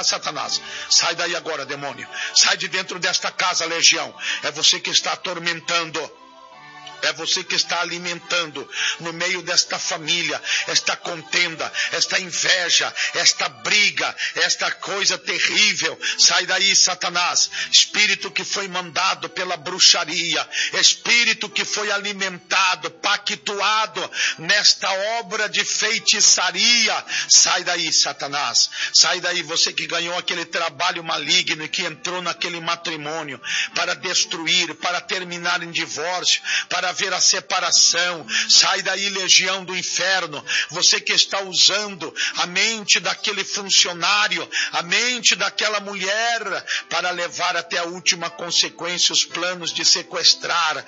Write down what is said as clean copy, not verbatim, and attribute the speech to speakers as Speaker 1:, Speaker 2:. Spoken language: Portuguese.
Speaker 1: Satanás. Sai daí agora, demônio. Sai de dentro desta casa, legião. É você que está atormentando. É você que está alimentando no meio desta família, esta contenda, esta inveja, esta briga, esta coisa terrível. Sai daí, Satanás. Espírito que foi mandado pela bruxaria, espírito que foi alimentado, pactuado nesta obra de feitiçaria. Sai daí, Satanás. Sai daí, você que ganhou aquele trabalho maligno e que entrou naquele matrimônio para destruir, para terminar em divórcio, para ver a separação. Sai daí, legião do inferno. Você que está usando a mente daquele funcionário, a mente daquela mulher, para levar até a última consequência os planos de sequestrar,